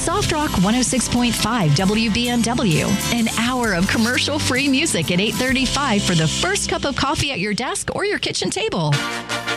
Soft Rock 106.5 WBNW. An hour of commercial-free music at 8:35 for the first cup of coffee at your desk or your kitchen table.